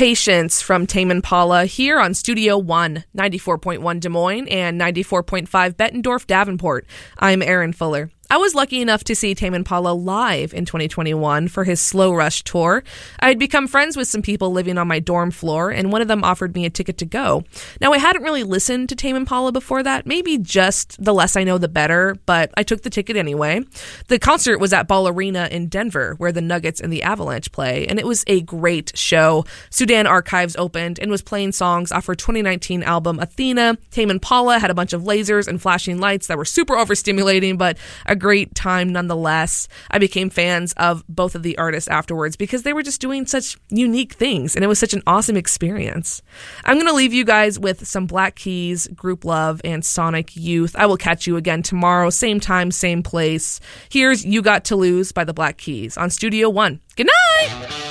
Patience from Tame Impala here on Studio One, 94.1 Des Moines and 94.5 Bettendorf, Davenport. I'm Erin Fuller. I was lucky enough to see Tame Impala live in 2021 for his Slow Rush tour. I had become friends with some people living on my dorm floor, and one of them offered me a ticket to go. Now, I hadn't really listened to Tame Impala before that, maybe just the less I know the better, but I took the ticket anyway. The concert was at Ball Arena in Denver, where the Nuggets and the Avalanche play, and it was a great show. Sudan Archives opened and was playing songs off her 2019 album Athena. Tame Impala had a bunch of lasers and flashing lights that were super overstimulating, but a great time nonetheless. I became fans of both of the artists afterwards because they were just doing such unique things, and it was such an awesome experience. I'm going to leave you guys with some Black Keys, Group Love, and Sonic Youth. I will catch you again tomorrow, same time, same place. Here's You Got to Lose by the Black Keys on Studio One. Good night!